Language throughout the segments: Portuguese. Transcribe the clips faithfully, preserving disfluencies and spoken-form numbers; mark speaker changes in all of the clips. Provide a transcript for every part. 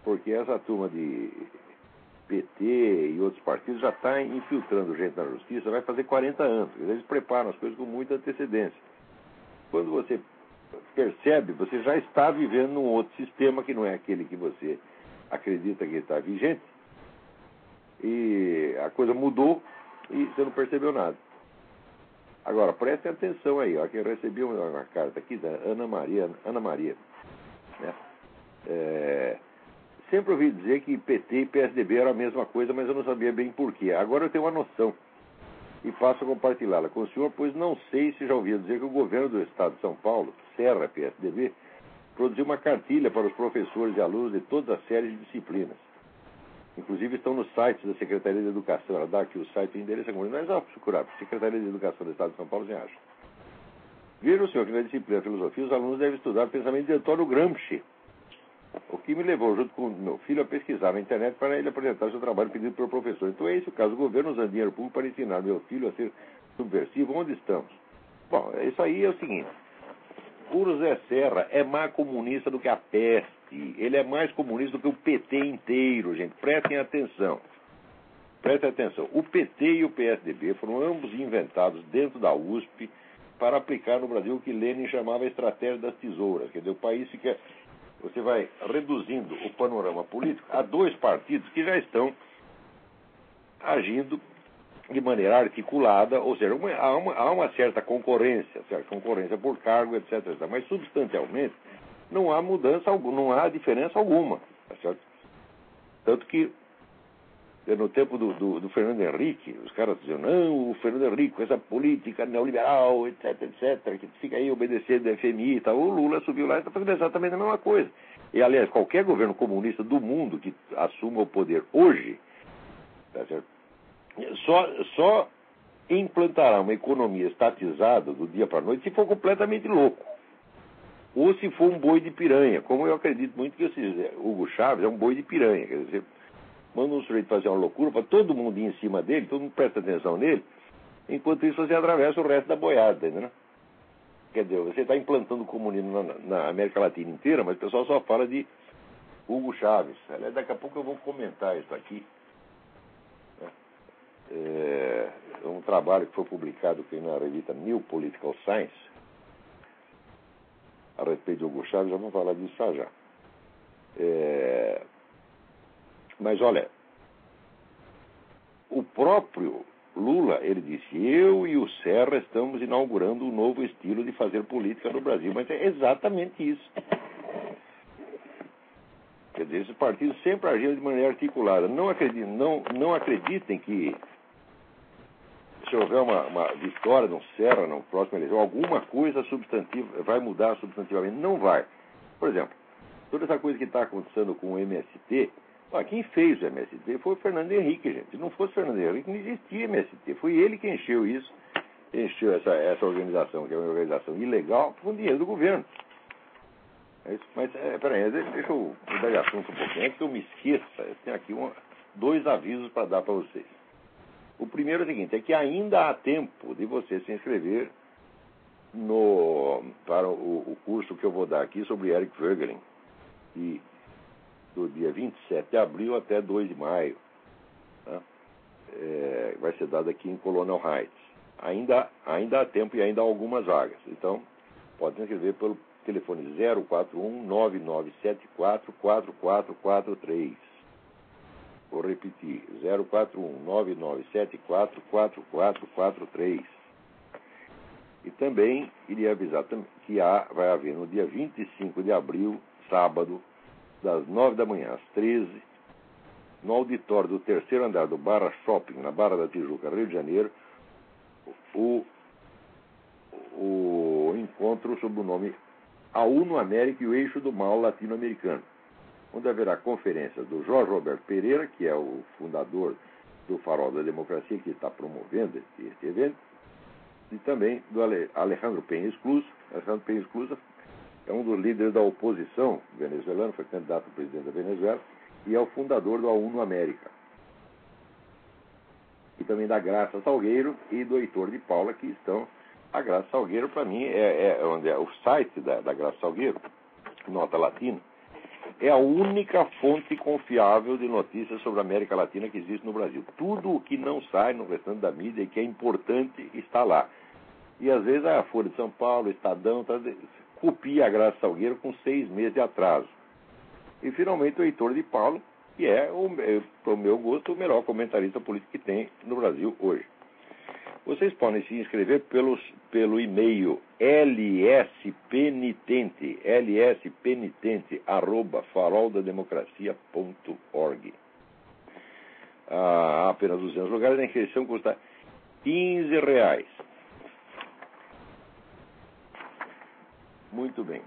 Speaker 1: porque essa turma de P T e outros partidos já está infiltrando gente na justiça, vai fazer quarenta anos. Eles preparam as coisas com muita antecedência. Quando você percebe, você já está vivendo num outro sistema que não é aquele que você acredita que está vigente, e a coisa mudou e você não percebeu nada. Agora, prestem atenção aí, ó, que eu recebi uma, uma carta aqui da Ana Maria, Ana Maria, né? É, sempre ouvi dizer que P T e P S D B eram a mesma coisa, mas eu não sabia bem por quê. Agora eu tenho uma noção e passo a compartilhá-la com o senhor, pois não sei se já ouviu dizer que o governo do estado de São Paulo, Serra P S D B, produziu uma cartilha para os professores e alunos de todas as séries de disciplinas. Inclusive estão no site da Secretaria de Educação. Ela dá aqui o site e o endereço, mas é só procurar. Secretaria de Educação do Estado de São Paulo, você acha. Veja o senhor que na disciplina de filosofia os alunos devem estudar o pensamento de Antônio Gramsci, o que me levou, junto com meu filho, a pesquisar na internet para ele apresentar seu trabalho pedido pelo professor. Então é esse o caso. O governo usando dinheiro público para ensinar meu filho a ser subversivo. Onde estamos? Bom, isso aí é o seguinte. O José Serra é mais comunista do que a peste. Ele é mais comunista do que o P T inteiro, gente. Prestem atenção. Prestem atenção. O P T e o P S D B foram ambos inventados dentro da U S P para aplicar no Brasil o que Lenin chamava a estratégia das tesouras. Quer dizer, o país fica... Você vai reduzindo o panorama político a dois partidos que já estão agindo de maneira articulada, ou seja, uma, há, uma, há uma certa concorrência, certa concorrência por cargo, etc, etcétera. Mas substancialmente não há mudança, não há diferença alguma. Tá certo? Tanto que no tempo do, do, do Fernando Henrique, os caras diziam, não, o Fernando Henrique, com essa política neoliberal, etc, etcétera, que fica aí obedecendo a F M I e tal. O Lula subiu lá e está fazendo exatamente a mesma coisa. E, aliás, qualquer governo comunista do mundo que assuma o poder hoje, tá certo? Só, só implantará uma economia estatizada do dia para a noite se for completamente louco. Ou se for um boi de piranha, como eu acredito muito que esse Hugo Chávez é um boi de piranha, quer dizer, manda um sujeito fazer uma loucura para todo mundo ir em cima dele, todo mundo presta atenção nele, enquanto isso você atravessa o resto da boiada, entendeu? Quer dizer, você está implantando o comunismo na, na América Latina inteira, mas o pessoal só fala de Hugo Chávez. Aliás, daqui a pouco eu vou comentar isso aqui. É um trabalho que foi publicado aqui na revista New Political Science a respeito de Hugo Chávez. Já vamos falar disso já já. É... Mas olha, o próprio Lula, ele disse, eu e o Serra estamos inaugurando um novo estilo de fazer política no Brasil. Mas é exatamente isso. Quer dizer, esses partidos sempre agiram de maneira articulada. Não acreditem, não, não acreditem que se houver uma, uma vitória no Serra, no próximo eleição, alguma coisa substantiva vai mudar substantivamente. Não vai. Por exemplo, toda essa coisa que está acontecendo com o M S T, ó, quem fez o M S T foi o Fernando Henrique, gente. Se não fosse o Fernando Henrique, não existia M S T. Foi ele que encheu isso, encheu essa, essa organização, que é uma organização ilegal, com dinheiro do governo. É isso. Mas, é, peraí, deixa eu mudar de assunto um pouquinho, antes que eu me esqueça. Eu tenho aqui uma, dois avisos para dar para vocês. O primeiro é o seguinte, é que ainda há tempo de você se inscrever no, para o, o curso que eu vou dar aqui sobre Eric Voegelin, e do dia vinte e sete de abril até dois de maio. Tá? É, vai ser dado aqui em Colonial Heights. Ainda, ainda há tempo e ainda há algumas vagas. Então, pode se inscrever pelo telefone zero quatro um, nove nove sete quatro, quatro quatro quatro três. Vou repetir, zero quatro um, nove nove sete quatro, quatro quatro quatro três. E também iria avisar que há, vai haver no dia vinte e cinco de abril, sábado, das nove da manhã às treze, no auditório do terceiro andar do Barra Shopping, na Barra da Tijuca, Rio de Janeiro, o, o encontro sob o nome A Uno América e o Eixo do Mal Latino-Americano, onde haverá conferência do Jorge Roberto Pereira, que é o fundador do Farol da Democracia, que está promovendo este, este evento, e também do Ale, Alejandro Penha Esclusa. Alejandro Penha Esclusa é um dos líderes da oposição venezuelana, foi candidato a presidente da Venezuela, e é o fundador do A Uno América. E também da Graça Salgueiro e do Heitor de Paula, que estão... A Graça Salgueiro, para mim, é, é, onde é o site da, da Graça Salgueiro, Nota Latina, é a única fonte confiável de notícias sobre a América Latina que existe no Brasil. Tudo o que não sai no restante da mídia e que é importante está lá. E às vezes a Folha de São Paulo, o Estadão, tá, copia a Graça Salgueiro com seis meses de atraso. E finalmente o Heitor de Paulo, que é, para o meu gosto, o melhor comentarista político que tem no Brasil hoje. Vocês podem se inscrever pelos, pelo e-mail lspenitente, lspenitente, arroba faroldademocracia ponto org. Há apenas duzentos lugares, a inscrição custa quinze reais. Muito bem.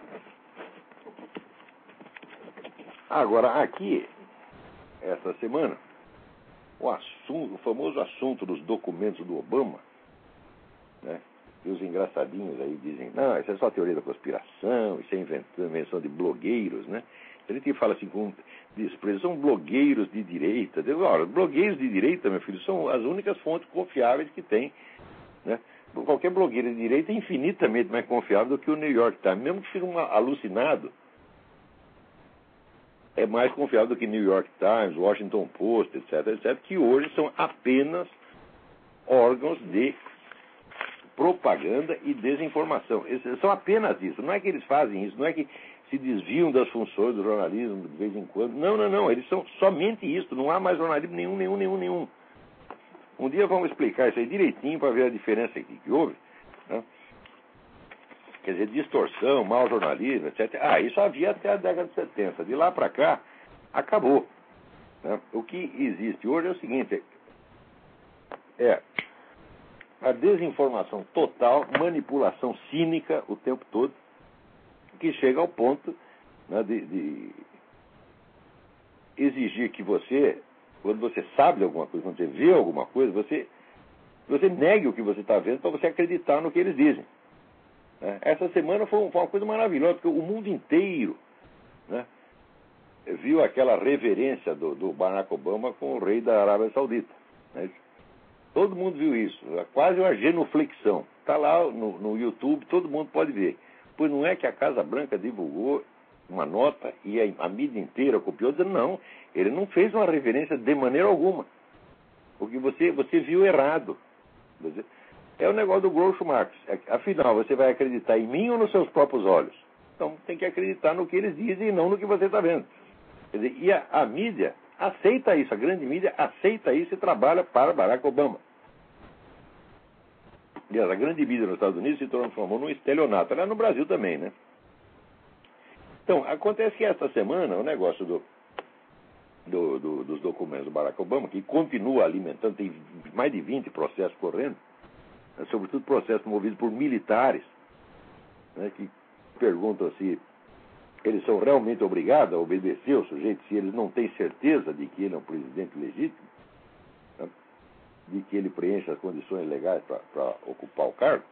Speaker 1: Agora, aqui, essa semana, o, assunto, o famoso assunto dos documentos do Obama, né? E os engraçadinhos aí dizem, não, isso é só teoria da conspiração, isso é invenção de blogueiros, né? A gente fala assim com desprezo, são blogueiros de direita. Ora, blogueiros de direita, meu filho, são as únicas fontes confiáveis que tem, né? Qualquer blogueiro de direita é infinitamente mais confiável do que o New York Times, mesmo que seja um alucinado. É mais confiável do que New York Times, Washington Post, etc, etc, que hoje são apenas órgãos de propaganda e desinformação. Eles são apenas isso. Não é que eles fazem isso, não é que se desviam das funções do jornalismo de vez em quando. Não, não, não. Eles são somente isso. Não há mais jornalismo nenhum, nenhum, nenhum, nenhum. Um dia vamos explicar isso aí direitinho para ver a diferença aqui que houve, né? Quer dizer, distorção, mau jornalismo, etcétera. Ah, isso havia até a década de setenta. De lá para cá, acabou, né? O que existe hoje é o seguinte, é a desinformação total, manipulação cínica o tempo todo, que chega ao ponto, né, de, de exigir que você, quando você sabe de alguma coisa, quando você vê alguma coisa, você, você negue o que você está vendo para você acreditar no que eles dizem. Essa semana foi uma coisa maravilhosa, porque o mundo inteiro, né, viu aquela reverência do, do Barack Obama com o rei da Arábia Saudita, né? Todo mundo viu isso, é quase uma genuflexão. Está lá no, no YouTube, todo mundo pode ver. Pois não é que a Casa Branca divulgou uma nota e a, a mídia inteira copiou, dizendo não, ele não fez uma reverência de maneira alguma, porque você, você viu errado. Você, é o negócio do Groucho Marx. Afinal, você vai acreditar em mim ou nos seus próprios olhos? Então, tem que acreditar no que eles dizem e não no que você está vendo. Quer dizer, e a, a mídia aceita isso, a grande mídia aceita isso e trabalha para Barack Obama. Aliás, a grande mídia nos Estados Unidos se transformou num estelionato. Aliás, no Brasil também, né? Então, acontece que esta semana o negócio do, do, do, dos documentos do Barack Obama, que continua alimentando, tem mais de vinte processos correndo, sobretudo processos movidos por militares, né, que perguntam se eles são realmente obrigados a obedecer ao sujeito se eles não têm certeza de que ele é um presidente legítimo, né, de que ele preenche as condições legais para ocupar o cargo.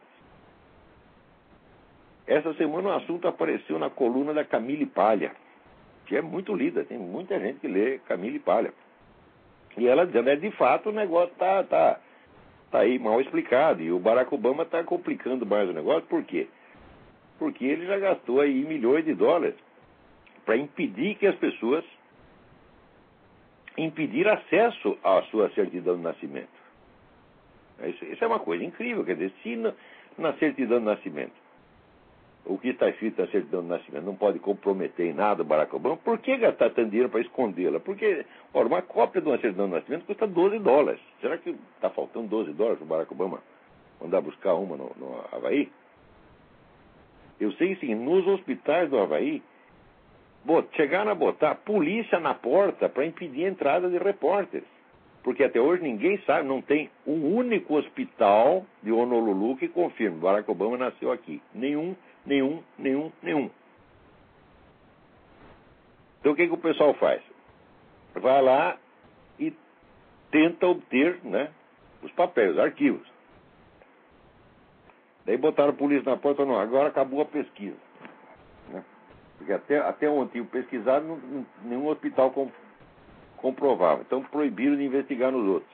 Speaker 1: Essa semana o assunto apareceu na coluna da Camille Paglia, que é muito lida, tem muita gente que lê Camille Paglia. E ela dizendo, é, de fato o negócio está... Tá, Está aí mal explicado, e o Barack Obama está complicando mais o negócio. Por quê? Porque ele já gastou aí milhões de dólares para impedir que as pessoas impedir acesso à sua certidão de nascimento. Isso, isso é uma coisa incrível, quer dizer, se na, na certidão de nascimento, o que está escrito na certidão de nascimento não pode comprometer em nada o Barack Obama, por que gastar tanto dinheiro para escondê-la? Porque, ora, uma cópia de uma certidão de nascimento custa doze dólares. Será que está faltando doze dólares para o Barack Obama mandar buscar uma no, no Havaí? Eu sei sim, nos hospitais do Havaí, bot, chegaram a botar polícia na porta para impedir a entrada de repórteres. Porque até hoje ninguém sabe, não tem um único hospital de Honolulu que confirme que Barack Obama nasceu aqui. Nenhum, nenhum, nenhum, nenhum. Então o que, que o pessoal faz? Vai lá e tenta obter, né, os papéis, os arquivos. Daí botaram a polícia na porta, não, agora acabou a pesquisa. Né? Porque até, até ontem tinham pesquisado, não, não, nenhum hospital com, comprovava. Então proibiram de investigar nos outros.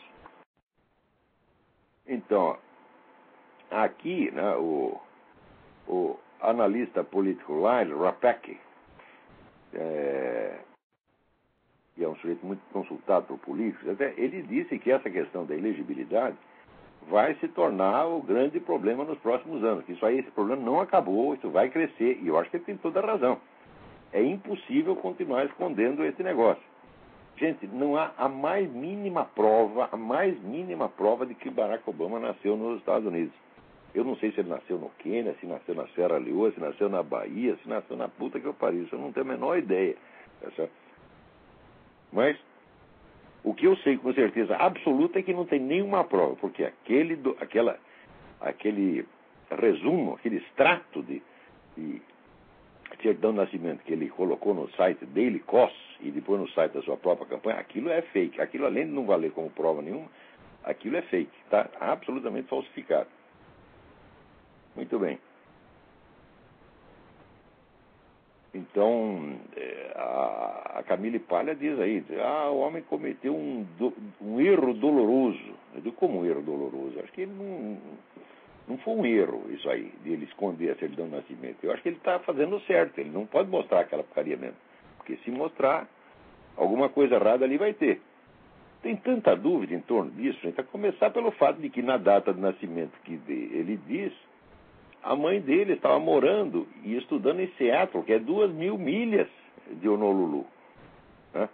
Speaker 1: Então, aqui, né, o, o analista político Lyle Rapacki, é, e é um sujeito muito consultado por políticos, até ele disse que essa questão da elegibilidade vai se tornar o grande problema nos próximos anos, que isso aí, esse problema não acabou, isso vai crescer, e eu acho que ele tem toda a razão. É impossível continuar escondendo esse negócio. Gente, não há a mais mínima prova, a mais mínima prova de que Barack Obama nasceu nos Estados Unidos. Eu não sei se ele nasceu no Quênia, se nasceu na Serra Leoa, se nasceu na Bahia, se nasceu na puta que eu pariu, isso eu não tenho a menor ideia. Tá certo? Mas o que eu sei com certeza absoluta é que não tem nenhuma prova, porque aquele, do, aquela, aquele resumo, aquele extrato de, de certidão de nascimento que ele colocou no site Daily Kos e depois no site da sua própria campanha, aquilo é fake. Aquilo, além de não valer como prova nenhuma, aquilo é fake. Está absolutamente falsificado. Muito bem. Então, a Camille Paglia diz aí, ah, o homem cometeu um, um erro doloroso. Eu digo, como um erro doloroso? Acho que ele não, não foi um erro isso aí, de ele esconder a certidão de nascimento. Eu acho que ele está fazendo certo, ele não pode mostrar aquela porcaria mesmo. Porque se mostrar, alguma coisa errada ali vai ter. Tem tanta dúvida em torno disso, gente, a começar pelo fato de que na data de nascimento que ele diz, a mãe dele estava morando e estudando em Seattle, que é duas mil milhas de Honolulu. Né?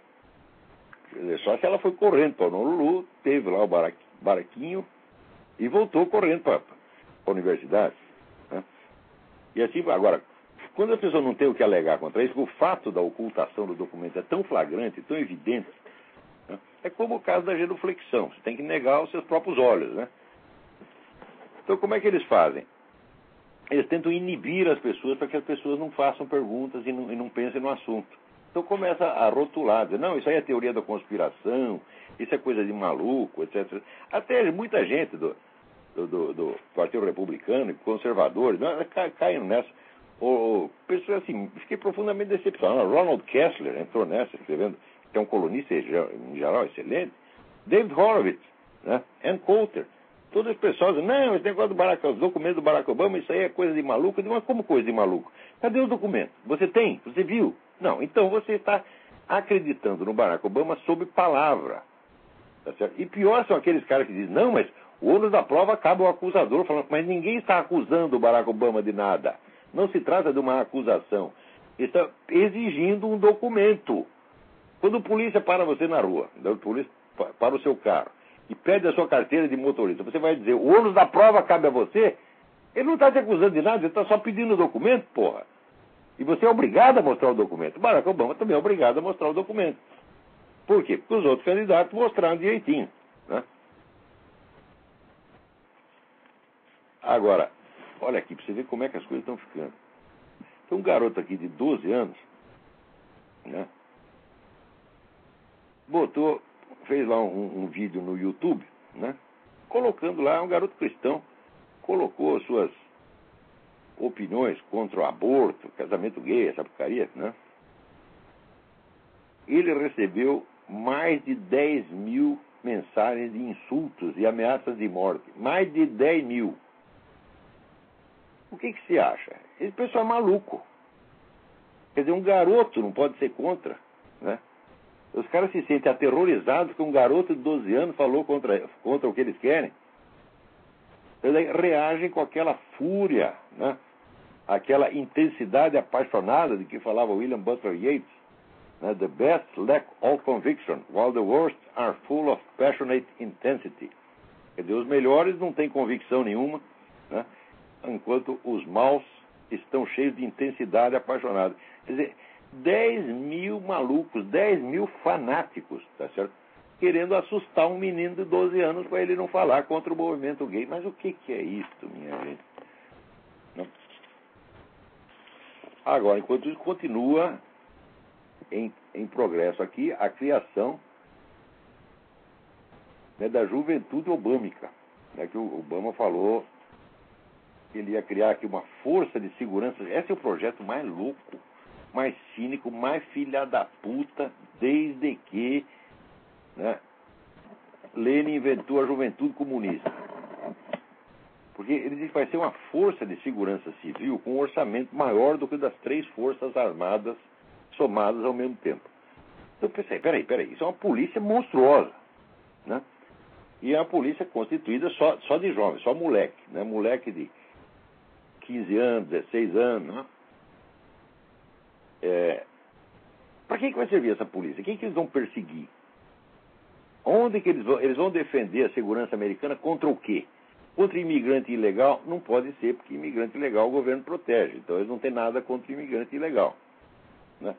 Speaker 1: Só se ela foi correndo para Honolulu, teve lá o baraquinho e voltou correndo para a universidade. Né? E assim, agora, quando a pessoa não tem o que alegar contra isso, o fato da ocultação do documento é tão flagrante, tão evidente, né? É como o caso da genuflexão. Você tem que negar os seus próprios olhos. Né? Então, como é que eles fazem? Eles tentam inibir as pessoas para que as pessoas não façam perguntas e não, e não pensem no assunto. Então começa a rotular, dizer, não, isso aí é teoria da conspiração, isso é coisa de maluco, etcétera. Até muita gente do, do, do, do Partido Republicano e conservadores não, caem nessa. Ou, pessoas assim, fiquei profundamente decepcionado. Ronald Kessler entrou nessa, escrevendo, que é um colunista em geral excelente. David Horowitz, né? Ann Coulter. Todas as pessoas dizem, não, esse negócio do Barack, os documentos do Barack Obama, isso aí é coisa de maluco. Eu digo, mas como coisa de maluco? Cadê o documento? Você tem? Você viu? Não, então você está acreditando no Barack Obama sob palavra. Tá certo? E pior são aqueles caras que dizem, não, mas o ônus da prova acaba o acusador falando, mas ninguém está acusando o Barack Obama de nada. Não se trata de uma acusação. Está exigindo um documento. Quando o polícia para você na rua, o polícia para o seu carro, e pede a sua carteira de motorista, você vai dizer, o ônus da prova cabe a você? Ele não está te acusando de nada, ele está só pedindo o documento, porra. E você é obrigado a mostrar o documento. Barack Obama também é obrigado a mostrar o documento. Por quê? Porque os outros candidatos mostraram direitinho. Né? Agora, olha aqui, para você ver como é que as coisas estão ficando. Tem um garoto aqui de doze anos, né? Botou... fez lá um, um vídeo no YouTube, né? Colocando lá, um garoto cristão, colocou suas opiniões contra o aborto, casamento gay, essa porcaria, né? Ele recebeu mais de dez mil mensagens de insultos e ameaças de morte. Mais de dez mil. O que que se acha? Esse pessoal é maluco. Quer dizer, um garoto não pode ser contra, né? Os caras se sentem aterrorizados que um garoto de doze anos falou contra, contra o que eles querem. Eles reagem com aquela fúria, né? Aquela intensidade apaixonada de que falava William Butler Yeats. Né? The best lack all conviction, while the worst are full of passionate intensity. Quer dizer, os melhores não têm convicção nenhuma, né? Enquanto os maus estão cheios de intensidade apaixonada. Quer dizer, dez mil malucos, dez mil fanáticos, tá certo? Querendo assustar um menino de doze anos para ele não falar contra o movimento gay. Mas o que, que é isso, minha gente? Não. Agora, enquanto isso, continua em, em progresso aqui a criação, né, da juventude obâmica, né, que o Obama falou que ele ia criar aqui uma força de segurança. Esse é o projeto mais louco, mais cínico, mais filha da puta, desde que, né, Lenin inventou a juventude comunista. Porque ele diz que vai ser uma força de segurança civil com um orçamento maior do que o das três forças armadas somadas ao mesmo tempo. Então eu pensei, peraí, peraí, isso é uma polícia monstruosa, né? E é uma polícia constituída só, só de jovens, só moleque, né? Moleque de quinze anos, dezesseis anos, né? É, para que, que vai servir essa polícia? Quem que eles vão perseguir? Onde que eles vão? Eles vão defender a segurança americana contra o quê? Contra imigrante ilegal? Não pode ser, porque imigrante ilegal o governo protege. Então eles não têm nada contra imigrante ilegal, né?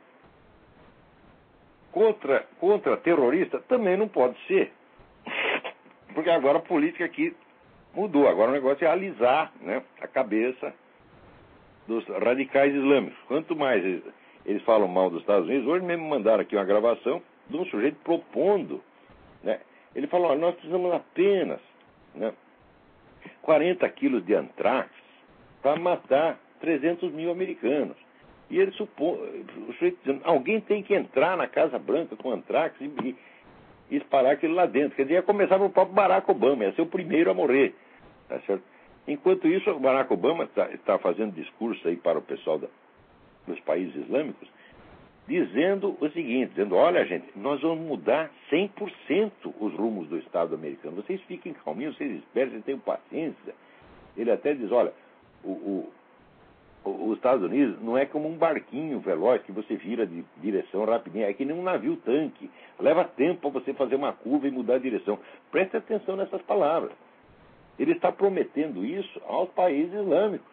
Speaker 1: Contra, contra terrorista? Também não pode ser. Porque agora a política aqui mudou. Agora o negócio é alisar, né, a cabeça dos radicais islâmicos. Quanto mais eles, eles falam mal dos Estados Unidos, hoje mesmo mandaram aqui uma gravação de um sujeito propondo, né? Ele falou, ó, nós precisamos apenas, né, quarenta quilos de antrax para matar trezentos mil americanos. E ele supõe, o sujeito dizendo, alguém tem que entrar na Casa Branca com antrax e, e, e disparar aquilo lá dentro. Quer dizer, ia começar pelo próprio Barack Obama, ia ser o primeiro a morrer. Tá certo? Enquanto isso, o Barack Obama está tá fazendo discurso aí para o pessoal da, dos países islâmicos, dizendo o seguinte, dizendo, olha gente, nós vamos mudar cem por cento os rumos do Estado americano. Vocês fiquem calminhos, vocês esperem, vocês tenham paciência. Ele até diz, olha, o, o, o, os Estados Unidos não é como um barquinho veloz que você vira de direção rapidinho, é que nem um navio tanque. Leva tempo para você fazer uma curva e mudar a direção. Preste atenção nessas palavras. Ele está prometendo isso aos países islâmicos.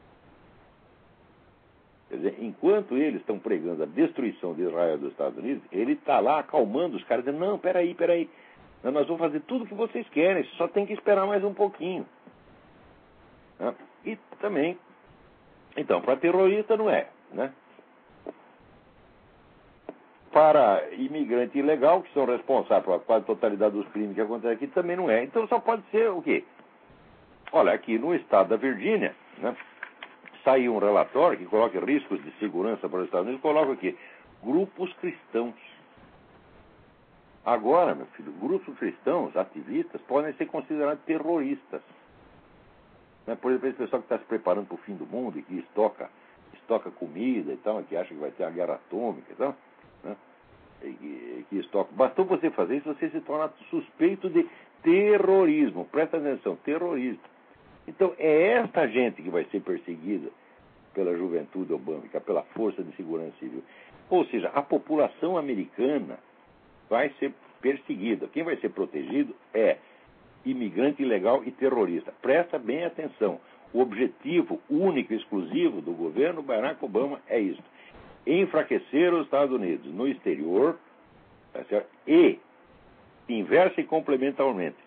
Speaker 1: Quer dizer, enquanto eles estão pregando a destruição de Israel e dos Estados Unidos, ele está lá acalmando os caras, dizendo, não, peraí, peraí, nós vamos fazer tudo o que vocês querem, só tem que esperar mais um pouquinho. Né? E também, então, para terrorista não é, né? Para imigrante ilegal, que são responsáveis pela quase totalidade dos crimes que acontecem aqui, também não é. Então só pode ser o quê? Olha, aqui no estado da Virgínia, né, saiu um relatório que coloca riscos de segurança para os Estados Unidos, coloca aqui, grupos cristãos. Agora, meu filho, grupos cristãos, ativistas, podem ser considerados terroristas. Né? Por exemplo, esse pessoal que está se preparando para o fim do mundo e que estoca, estoca comida e tal, que acha que vai ter a guerra atômica e tal, né? e, e, que estoca. Bastou você fazer isso, você se torna suspeito de terrorismo. Presta atenção, terrorismo. Então, é esta gente que vai ser perseguida pela juventude obâmica, pela Força de Segurança Civil. Ou seja, a população americana vai ser perseguida. Quem vai ser protegido é imigrante ilegal e terrorista. Presta bem atenção. O objetivo único e exclusivo do governo Barack Obama é isso. Enfraquecer os Estados Unidos no exterior, tá certo? E, inversa e complementarmente,